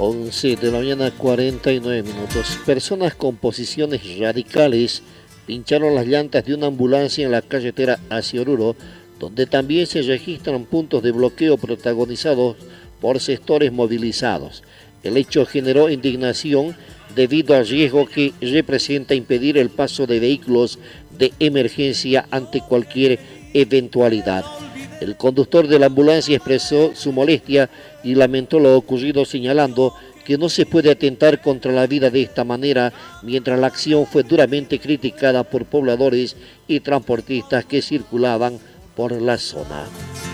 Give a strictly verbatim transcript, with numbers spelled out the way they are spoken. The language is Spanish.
once de la mañana, cuarenta y nueve minutos. Personas con posiciones radicales pincharon las llantas de una ambulancia en la carretera hacia Oruro, donde también se registran puntos de bloqueo protagonizados por sectores movilizados. El hecho generó indignación debido al riesgo que representa impedir el paso de vehículos de emergencia ante cualquier eventualidad. El conductor de la ambulancia expresó su molestia y lamentó lo ocurrido, señalando que no se puede atentar contra la vida de esta manera, mientras la acción fue duramente criticada por pobladores y transportistas que circulaban por la zona.